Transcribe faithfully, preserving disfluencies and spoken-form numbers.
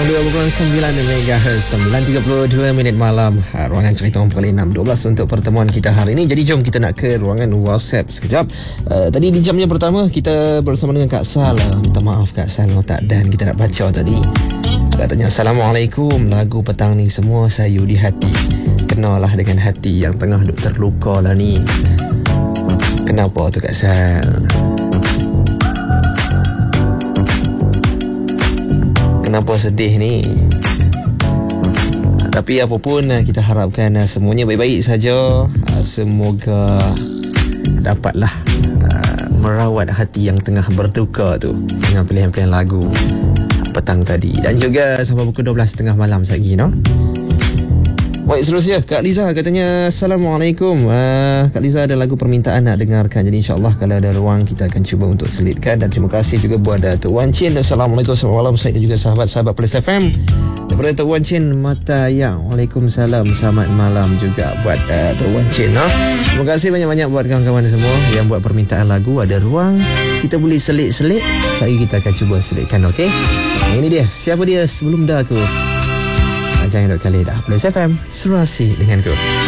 dua puluh sembilan megahertz, sembilan tiga puluh dua minit malam. ha, Ruangan Cerita Orang Perli enam dua belas untuk pertemuan kita hari ini. Jadi jom kita nak ke ruangan WhatsApp sekejap. uh, Tadi di jamnya pertama kita bersama dengan Kak Sal. uh, Minta maaf Kak Sal, tak dan kita nak baca tadi. Katanya, Assalamualaikum, lagu petang ni semua sayu di hati. Kenalah dengan hati yang tengah duk terluka lah ni. Kenapa tu Kak Sal? Kenapa sedih ni? Tapi apapun, kita harapkan semuanya baik-baik saja. Semoga dapatlah merawat hati yang tengah berduka tu dengan pilihan-pilihan lagu petang tadi. Dan juga sampai pukul dua belas tiga puluh malam lagi, no? Baik, seterusnya Kak Liza katanya, Assalamualaikum, uh, Kak Liza ada lagu permintaan nak dengarkan. Jadi insyaAllah kalau ada ruang kita akan cuba untuk selitkan. Dan terima kasih juga buat uh, Tok Wan Chin. Assalamualaikum, selamat malam saya dan juga sahabat-sahabat Plus F M. Daripada Tok Wan Chin Matayang, Waalaikumsalam, selamat malam juga buat uh, Tok Wan Chin, no? Terima kasih banyak-banyak buat kawan-kawan semua yang buat permintaan lagu. Ada ruang kita boleh selit-selit, saya kita akan cuba selitkan, okey? Ini dia, siapa dia sebelum dah aku. Jangan duduk kali dah. Plus F M, serasi denganku.